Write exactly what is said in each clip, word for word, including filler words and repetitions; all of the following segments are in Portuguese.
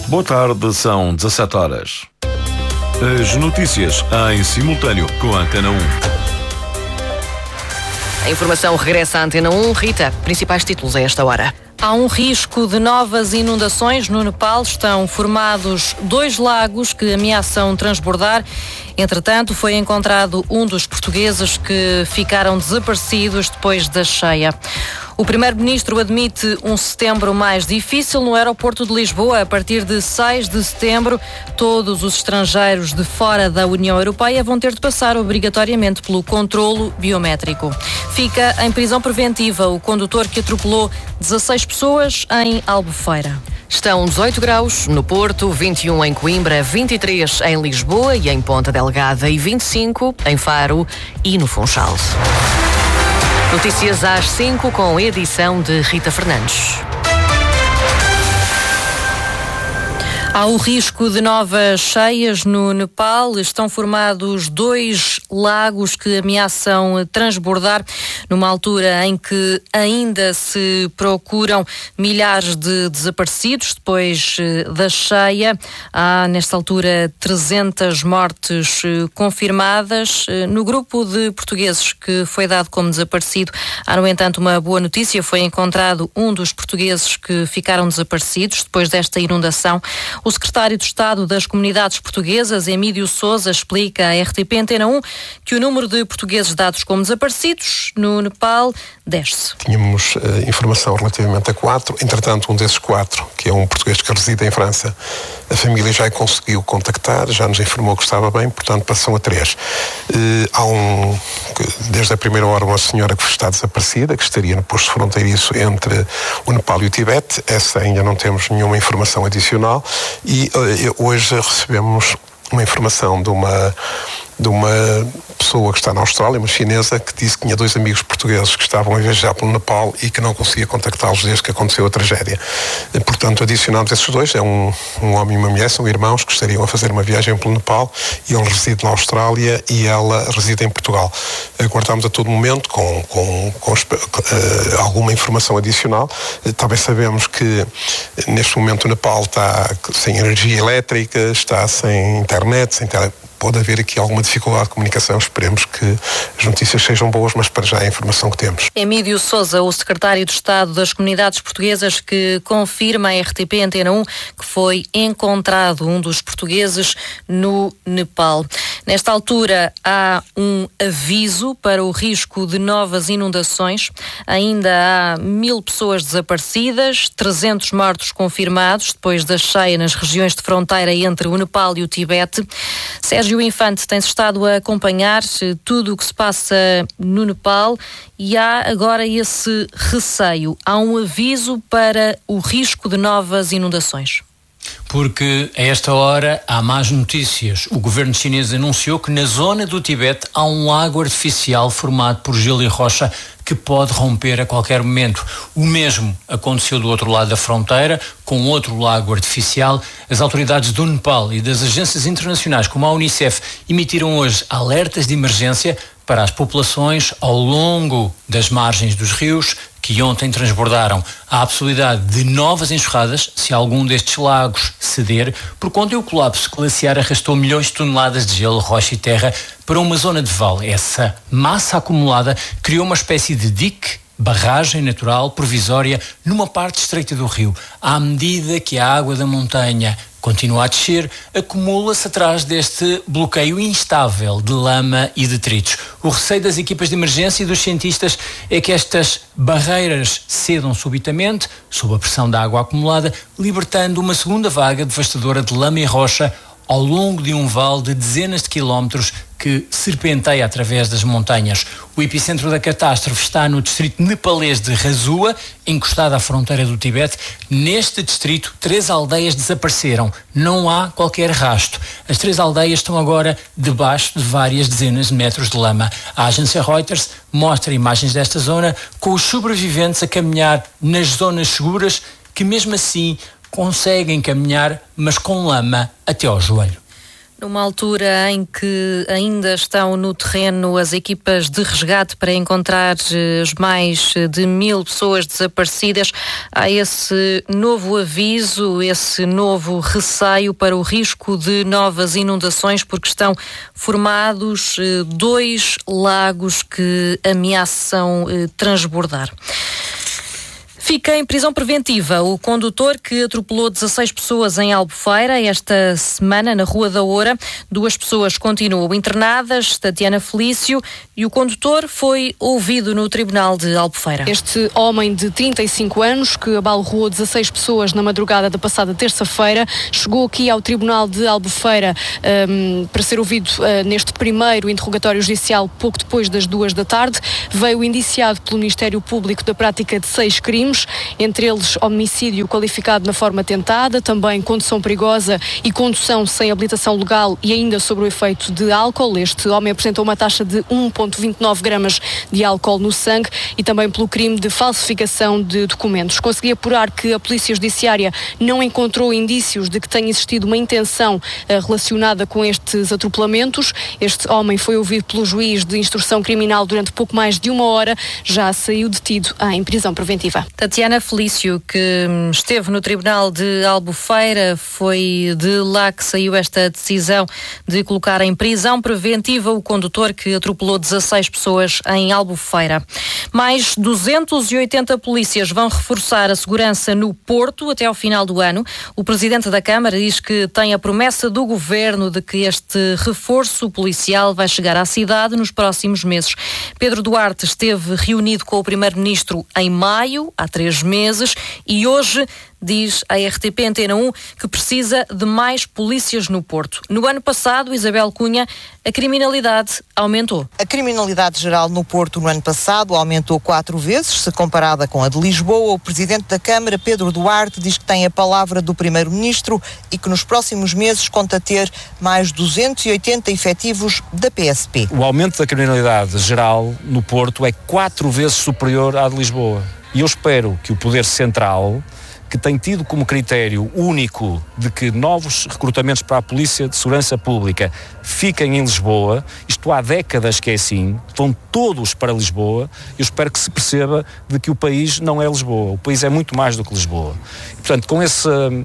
Boa tarde, são dezassete horas. As notícias em simultâneo com a Antena um. A informação regressa à Antena um. Rita, principais títulos a esta hora. Há um risco de novas inundações no Nepal. Estão formados dois lagos que ameaçam transbordar. Entretanto, foi encontrado um dos portugueses que ficaram desaparecidos depois da cheia. O primeiro-ministro admite um setembro mais difícil no aeroporto de Lisboa. A partir de seis de setembro, todos os estrangeiros de fora da União Europeia vão ter de passar obrigatoriamente pelo controlo biométrico. Fica em prisão preventiva o condutor que atropelou dezasseis pessoas em Albufeira. Estão dezoito graus no Porto, vinte e um em Coimbra, vinte e três em Lisboa e em Ponta Delgada e vinte e cinco em Faro e no Funchal. Notícias às cinco com a edição de Rita Fernandes. Há o risco de novas cheias no Nepal. Estão formados dois lagos que ameaçam transbordar numa altura em que ainda se procuram milhares de desaparecidos depois da cheia. Há, nesta altura, trezentas mortes confirmadas. No grupo de portugueses que foi dado como desaparecido, há, no entanto, uma boa notícia. Foi encontrado um dos portugueses que ficaram desaparecidos depois desta inundação. O secretário de Estado das Comunidades Portuguesas, Emílio Sousa, explica à R T P Antena um que o número de portugueses dados como desaparecidos no Nepal desce. Tínhamos uh, informação relativamente a quatro, entretanto um desses quatro, que é um português que reside em França, a família já conseguiu contactar, já nos informou que estava bem, portanto passam a três. Uh, há um, desde a primeira hora, uma senhora que está desaparecida, que estaria no posto fronteiriço entre o Nepal e o Tibete. Essa ainda não temos nenhuma informação adicional e uh, hoje recebemos uma informação de uma, de uma pessoa que está na Austrália, uma chinesa, que disse que tinha dois amigos portugueses que estavam a viajar pelo Nepal e que não conseguia contactá-los desde que aconteceu a tragédia. E, portanto, adicionamos esses dois, é um, um homem e uma mulher, são irmãos que estariam a fazer uma viagem pelo Nepal, e ele reside na Austrália e ela reside em Portugal. Aguardamos a todo momento com, com, com uh, alguma informação adicional. Uh, também sabemos que neste momento o Nepal está sem energia elétrica, está sem internet, sem tele... Pode haver aqui alguma dificuldade de comunicação. Esperemos que as notícias sejam boas, mas para já é a informação que temos. Emílio Sousa, o secretário de Estado das Comunidades Portuguesas, que confirma à R T P Antena um que foi encontrado um dos portugueses no Nepal. Nesta altura há um aviso para o risco de novas inundações. Ainda há mil pessoas desaparecidas, trezentos mortos confirmados depois da cheia nas regiões de fronteira entre o Nepal e o Tibete. Sérgio O Infante tem-se estado a acompanhar tudo o que se passa no Nepal e há agora esse receio. Há um aviso para o risco de novas inundações. Porque a esta hora há más notícias. O governo chinês anunciou que na zona do Tibete há um lago artificial formado por gelo e rocha que pode romper a qualquer momento. O mesmo aconteceu do outro lado da fronteira, com outro lago artificial. As autoridades do Nepal e das agências internacionais, como a Unicef, emitiram hoje alertas de emergência para as populações ao longo das margens dos rios que ontem transbordaram. Há a possibilidade de novas enxurradas se algum destes lagos ceder, por conta do colapso glaciar arrastou milhões de toneladas de gelo, rocha e terra para uma zona de vale. Essa massa acumulada criou uma espécie de dique, barragem natural provisória numa parte estreita do rio. À medida que a água da montanha continua a descer, acumula-se atrás deste bloqueio instável de lama e detritos. O receio das equipas de emergência e dos cientistas é que estas barreiras cedam subitamente, sob a pressão da água acumulada, libertando uma segunda vaga devastadora de lama e rocha ao longo de um vale de dezenas de quilómetros que serpenteia através das montanhas. O epicentro da catástrofe está no distrito nepalês de Razua, encostado à fronteira do Tibete. Neste distrito, três aldeias desapareceram. Não há qualquer rasto. As três aldeias estão agora debaixo de várias dezenas de metros de lama. A agência Reuters mostra imagens desta zona com os sobreviventes a caminhar nas zonas seguras que, mesmo assim, conseguem caminhar, mas com lama até ao joelho. Numa altura em que ainda estão no terreno as equipas de resgate para encontrar as mais de mil pessoas desaparecidas, há esse novo aviso, esse novo receio para o risco de novas inundações, porque estão formados dois lagos que ameaçam transbordar. Fica em prisão preventiva o condutor que atropelou dezasseis pessoas em Albufeira esta semana na Rua da Oura. Duas pessoas continuam internadas, Tatiana Felício, e o condutor foi ouvido no Tribunal de Albufeira. Este homem de trinta e cinco anos, que abalroou dezasseis pessoas na madrugada da passada terça-feira, chegou aqui ao Tribunal de Albufeira um, para ser ouvido uh, neste primeiro interrogatório judicial pouco depois das duas da tarde. Veio indiciado pelo Ministério Público da prática de seis crimes, entre eles homicídio qualificado na forma tentada, também condução perigosa e condução sem habilitação legal e ainda sob o efeito de álcool. Este homem apresentou uma taxa de um vírgula vinte e nove gramas de álcool no sangue e também pelo crime de falsificação de documentos. Consegui apurar que a Polícia Judiciária não encontrou indícios de que tenha existido uma intenção uh, relacionada com estes atropelamentos. Este homem foi ouvido pelo juiz de instrução criminal durante pouco mais de uma hora, já saiu detido em prisão preventiva. Tatiana Felício, que esteve no Tribunal de Albufeira, foi de lá que saiu esta decisão de colocar em prisão preventiva o condutor que atropelou dezasseis pessoas em Albufeira. Mais duzentos e oitenta polícias vão reforçar a segurança no Porto até ao final do ano. O Presidente da Câmara diz que tem a promessa do Governo de que este reforço policial vai chegar à cidade nos próximos meses. Pedro Duarte esteve reunido com o Primeiro-Ministro em maio, há três meses, e hoje diz à R T P Antena um que precisa de mais polícias no Porto. No ano passado, Isabel Cunha, a criminalidade aumentou. A criminalidade geral no Porto no ano passado aumentou quatro vezes, se comparada com a de Lisboa. O Presidente da Câmara, Pedro Duarte, diz que tem a palavra do Primeiro-Ministro e que nos próximos meses conta ter mais duzentos e oitenta efetivos da P S P. O aumento da criminalidade geral no Porto é quatro vezes superior à de Lisboa. E eu espero que o Poder Central, que tem tido como critério único de que novos recrutamentos para a Polícia de Segurança Pública fiquem em Lisboa, isto há décadas que é assim, vão todos para Lisboa, eu espero que se perceba de que o país não é Lisboa, o país é muito mais do que Lisboa. E, portanto, com esse,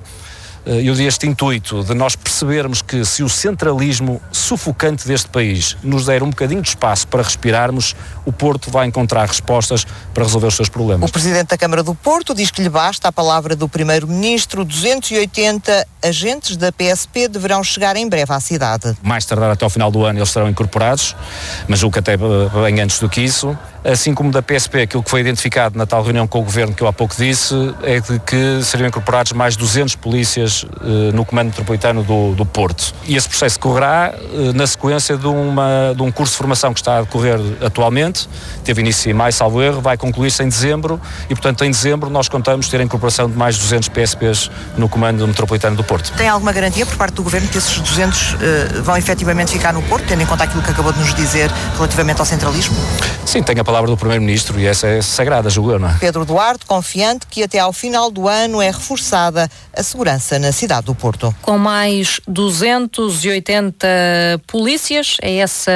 eu diria, este intuito de nós percebermos que se o centralismo sufocante deste país nos der um bocadinho de espaço para respirarmos, o Porto vai encontrar respostas para resolver os seus problemas. O Presidente da Câmara do Porto diz que lhe basta a palavra do Primeiro-Ministro. duzentos e oitenta agentes da P S P deverão chegar em breve à cidade. Mais tardar até ao final do ano eles serão incorporados, mas julgo que até bem antes do que isso. Assim como da P S P, aquilo que foi identificado na tal reunião com o Governo que eu há pouco disse, é de que seriam incorporados mais duzentos polícias eh, no Comando Metropolitano do, do Porto. E esse processo correrá eh, na sequência de, uma, de um curso de formação que está a decorrer atualmente. Teve início em maio, salvo erro, vai concluir-se em dezembro e, portanto, em dezembro nós contamos ter a incorporação de mais duzentos P S Ps no Comando Metropolitano do Porto. Tem alguma garantia por parte do Governo que esses duzentos uh, vão efetivamente ficar no Porto, tendo em conta aquilo que acabou de nos dizer relativamente ao centralismo? Sim, tenho a palavra do Primeiro-Ministro e essa é sagrada, julgo eu, não é? Pedro Duarte, confiante que até ao final do ano é reforçada a segurança na cidade do Porto. Com mais duzentos e oitenta polícias, é essa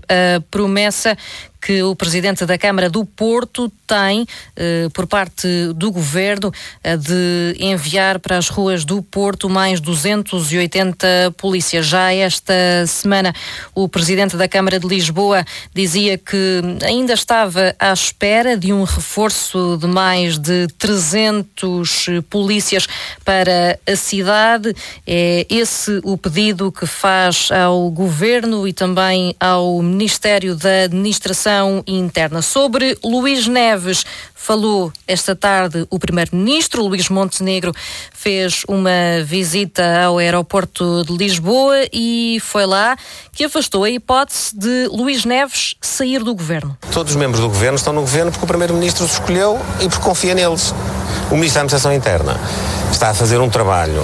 a promessa que o Presidente da Câmara do Porto tem, eh, por parte do Governo, eh, de enviar para as ruas do Porto mais duzentos e oitenta polícias. Já esta semana, o Presidente da Câmara de Lisboa dizia que ainda estava à espera de um reforço de mais de trezentos polícias para a cidade. É esse o pedido que faz ao Governo e também ao Ministério da Administração Interna. Sobre Luís Neves, falou esta tarde o Primeiro-Ministro. Luís Montenegro fez uma visita ao aeroporto de Lisboa e foi lá que afastou a hipótese de Luís Neves sair do Governo. Todos os membros do Governo estão no Governo porque o Primeiro-Ministro os escolheu e porque confia neles. O Ministro da Administração Interna está a fazer um trabalho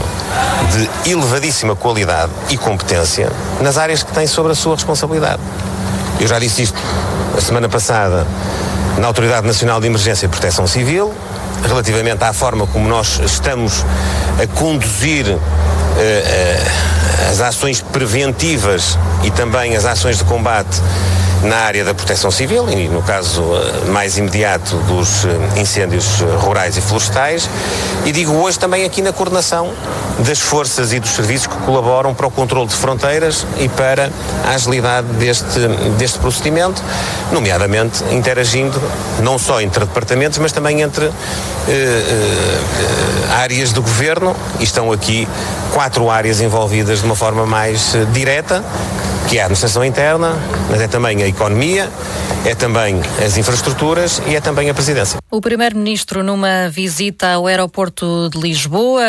de elevadíssima qualidade e competência nas áreas que tem sobre a sua responsabilidade. Eu já disse isto a semana passada na Autoridade Nacional de Emergência e Proteção Civil, relativamente à forma como nós estamos a conduzir as ações preventivas e também as ações de combate na área da proteção civil e no caso mais imediato dos incêndios rurais e florestais, e digo hoje também aqui na coordenação das forças e dos serviços que colaboram para o controle de fronteiras e para a agilidade deste, deste procedimento, nomeadamente interagindo não só entre departamentos, mas também entre eh, eh, áreas do governo, e estão aqui quatro áreas envolvidas de uma forma mais eh, direta, que é a administração interna, mas é também a economia, é também as infraestruturas e é também a presidência. O primeiro-ministro, numa visita ao aeroporto de Lisboa,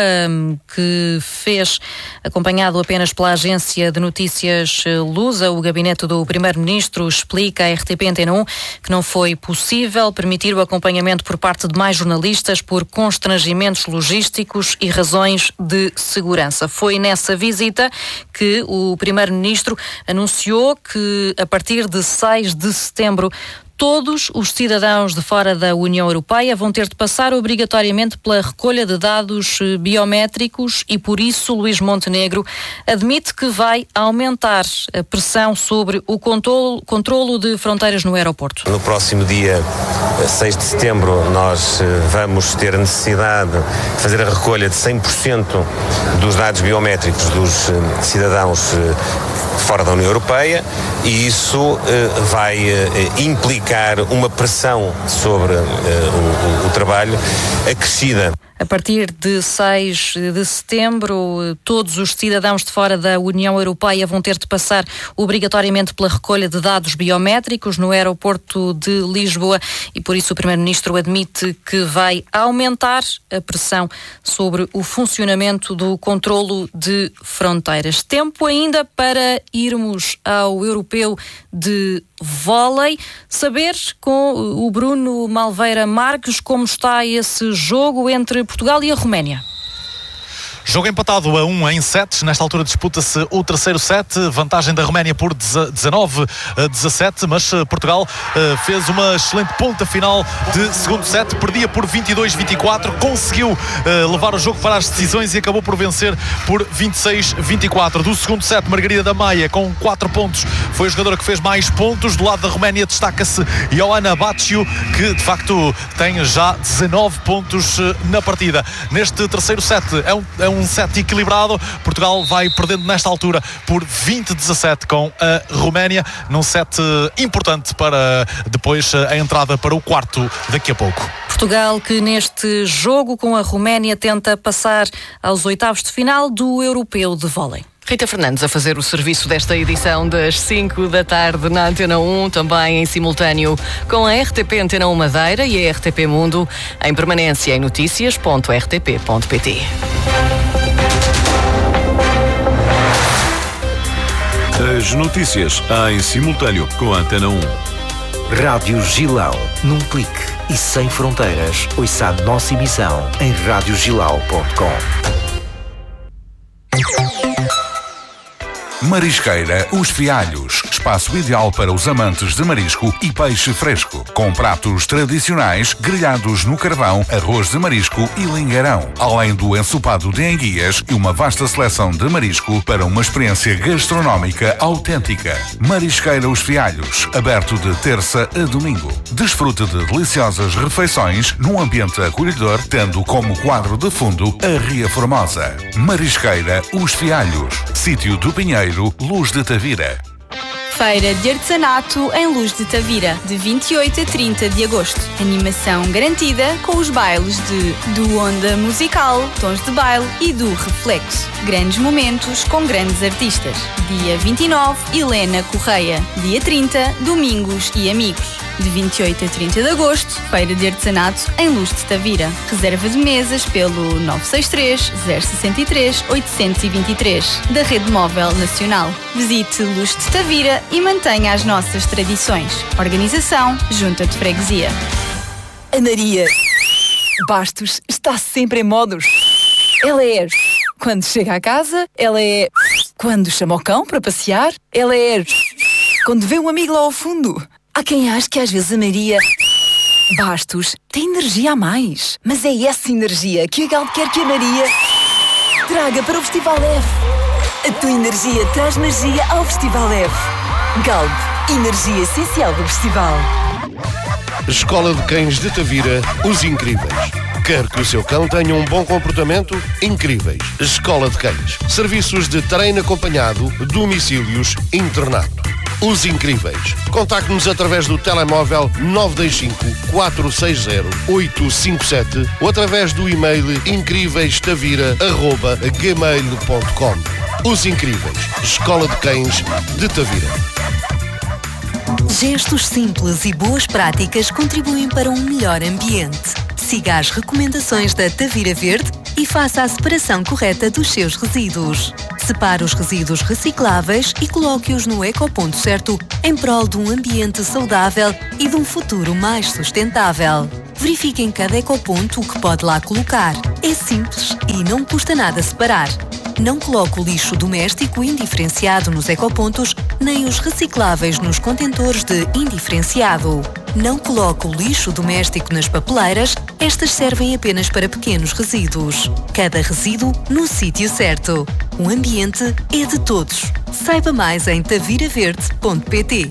que fez acompanhado apenas pela agência de notícias Lusa, o gabinete do primeiro-ministro explica à R T P Antena um que não foi possível permitir o acompanhamento por parte de mais jornalistas por constrangimentos logísticos e razões de segurança. Foi nessa visita que o primeiro-ministro anunciou que a partir de seis de setembro todos os cidadãos de fora da União Europeia vão ter de passar obrigatoriamente pela recolha de dados biométricos e, por isso, Luís Montenegro admite que vai aumentar a pressão sobre o controlo, controlo de fronteiras no aeroporto. No próximo dia seis de setembro nós vamos ter a necessidade de fazer a recolha de cem por cento dos dados biométricos dos cidadãos fora da União Europeia, e isso uh, vai uh, implicar uma pressão sobre uh, o, o, o trabalho acrescida. A partir de seis de setembro, todos os cidadãos de fora da União Europeia vão ter de passar obrigatoriamente pela recolha de dados biométricos no aeroporto de Lisboa, e por isso o primeiro-ministro admite que vai aumentar a pressão sobre o funcionamento do controlo de fronteiras. Tempo ainda para irmos ao Europeu de Vôlei, saber com o Bruno Malveira Marques como está esse jogo entre Portugal e a Roménia. Jogo empatado a um em sets. Nesta altura disputa-se o terceiro set. Vantagem da Roménia por dezanove a dezassete, mas Portugal uh, fez uma excelente ponta final de segundo set. Perdia por vinte e dois a vinte e quatro. Conseguiu uh, levar o jogo para as decisões e acabou por vencer por vinte e seis a vinte e quatro. Do segundo set, Margarida da Maia com quatro pontos. Foi a jogadora que fez mais pontos. Do lado da Roménia destaca-se Ioana Battiu, que de facto tem já dezanove pontos uh, na partida. Neste terceiro set é um, é um um set equilibrado. Portugal vai perdendo nesta altura por vinte a dezassete com a Roménia, num set importante para depois a entrada para o quarto daqui a pouco. Portugal que neste jogo com a Roménia tenta passar aos oitavos de final do Europeu de Vôlei. Rita Fernandes a fazer o serviço desta edição das cinco da tarde na Antena um, também em simultâneo com a R T P Antena um Madeira e a R T P Mundo, em permanência em notícias ponto r t p ponto p t. As notícias em simultâneo com a Antena um. Rádio Gilão, num clique e sem fronteiras. Ouça a nossa emissão em rádio gilau ponto com. Marisqueira Os Fialhos, espaço ideal para os amantes de marisco e peixe fresco, com pratos tradicionais, grelhados no carvão, arroz de marisco e lingueirão, além do ensopado de enguias e uma vasta seleção de marisco para uma experiência gastronómica autêntica. Marisqueira Os Fialhos, aberto de terça a domingo. Desfrute de deliciosas refeições num ambiente acolhedor, tendo como quadro de fundo a Ria Formosa. Marisqueira Os Fialhos, sítio do Pinheiro, Luz de Tavira. Feira de Artesanato em Luz de Tavira, de vinte e oito a trinta de agosto. Animação garantida com os bailes de do Onda Musical, Tons de Baile e do Reflexo. Grandes momentos com grandes artistas. Dia vinte e nove, Helena Correia. Dia trinta, Domingos e Amigos. De vinte e oito a trinta de agosto, Feira de Artesanato em Luz de Tavira. Reserva de mesas pelo nove seis três, zero seis três, oito dois três da Rede Móvel Nacional. Visite Luz de Tavira e mantenha as nossas tradições. Organização Junta de Freguesia. A Maria Bastos está sempre em modos. Ela é quando chega à casa, ela é quando chama o cão para passear, ela é quando vê um amigo lá ao fundo. Há quem ache que às vezes a Maria Bastos tem energia a mais, mas é essa energia que a Gal quer que a Maria Traga para o Festival F. A tua energia traz magia ao Festival F. Galp, energia essencial do festival. Escola de Cães de Tavira, os Incríveis. Quer que o seu cão tenha um bom comportamento? Incríveis. Escola de Cães. Serviços de treino acompanhado, domicílios, internato. Os Incríveis. Contacte-nos através do telemóvel nove dois cinco, quatro seis zero, oito cinco sete ou através do e-mail incríveis-tavira arroba gmail ponto com. Os Incríveis. Escola de Cães de Tavira. Gestos simples e boas práticas contribuem para um melhor ambiente. Siga as recomendações da Tavira Verde e faça a separação correta dos seus resíduos. Separe os resíduos recicláveis e coloque-os no ecoponto certo em prol de um ambiente saudável e de um futuro mais sustentável. Verifique em cada ecoponto o que pode lá colocar. É simples e não custa nada separar. Não coloque o lixo doméstico indiferenciado nos ecopontos, nem os recicláveis nos contentores de indiferenciado. Não coloque o lixo doméstico nas papeleiras, estas servem apenas para pequenos resíduos. Cada resíduo no sítio certo. O ambiente é de todos. Saiba mais em tavira verde ponto pt.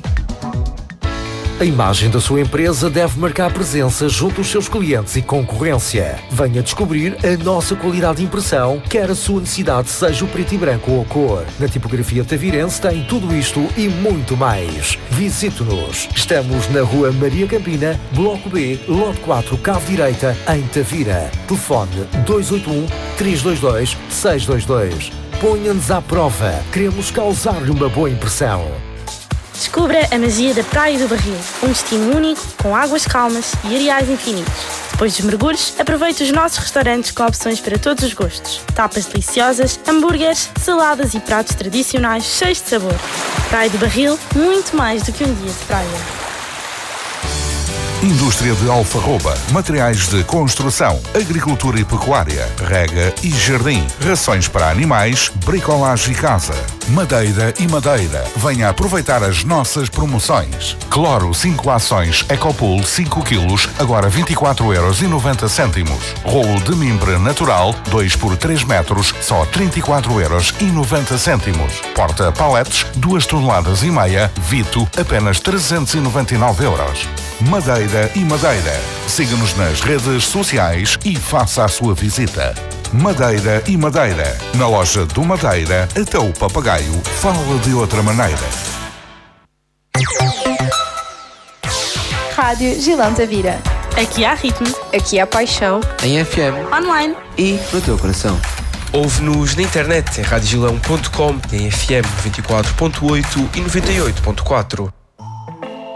A imagem da sua empresa deve marcar presença junto aos seus clientes e concorrência. Venha descobrir a nossa qualidade de impressão, quer a sua necessidade seja o preto e branco ou a cor. Na tipografia tavirense tem tudo isto e muito mais. Visite-nos. Estamos na Rua Maria Campina, Bloco B, Lote quatro, Cave Direita, em Tavira. Telefone dois oito um, três dois dois, seis dois dois. Ponha-nos à prova. Queremos causar-lhe uma boa impressão. Descubra a magia da Praia do Barril, um destino único, com águas calmas e areais infinitos. Depois dos mergulhos, aproveite os nossos restaurantes com opções para todos os gostos. Tapas deliciosas, hambúrgueres, saladas e pratos tradicionais cheios de sabor. Praia do Barril, muito mais do que um dia de praia. Indústria de Alfarroba, materiais de construção, agricultura e pecuária, rega e jardim, rações para animais, bricolagem e casa, madeira e madeira. Venha aproveitar as nossas promoções. Cloro cinco ações Ecopool cinco quilos, agora vinte e quatro euros e noventa cêntimos. Rolo de mimbre natural dois por três metros, só trinta e quatro euros e noventa cêntimos. Porta paletes duas toneladas e meia, Vito, apenas trezentos e noventa e nove euros. Madeira e Madeira. Siga-nos nas redes sociais e faça a sua visita. Madeira e Madeira. Na loja do Madeira, até o papagaio fala de outra maneira. Rádio Gilão Tavira. Aqui há ritmo. Aqui há paixão. Em F M. Online. E no teu coração. Ouve-nos na internet em rádio gilão ponto com, em F M noventa e quatro ponto oito e noventa e oito ponto quatro.